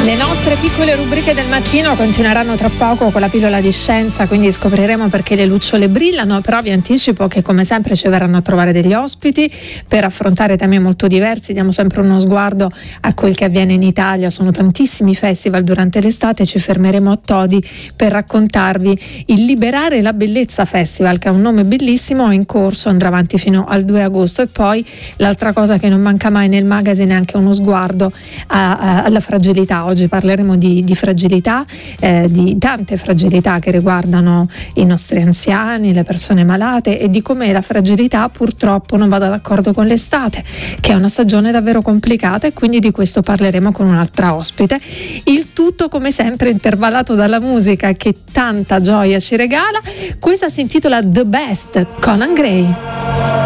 Le nostre piccole rubriche del mattino continueranno tra poco con la pillola di scienza, quindi scopriremo perché le lucciole brillano, però vi anticipo che come sempre ci verranno a trovare degli ospiti per affrontare temi molto diversi. Diamo sempre uno sguardo a quel che avviene in Italia, sono tantissimi festival durante l'estate, ci fermeremo a Todi per raccontarvi il Liberare la Bellezza Festival, che ha un nome bellissimo, è in corso, andrà avanti fino al 2 agosto e poi l'altra cosa che non manca mai nel magazine è anche uno sguardo alla fragilità. Oggi parleremo di fragilità, di tante fragilità che riguardano i nostri anziani, le persone malate e di come la fragilità purtroppo non vada d'accordo con l'estate, che è una stagione davvero complicata, e quindi di questo parleremo con un'altra ospite. Il tutto come sempre intervallato dalla musica che tanta gioia ci regala. Questa si intitola The Best, Conan Gray.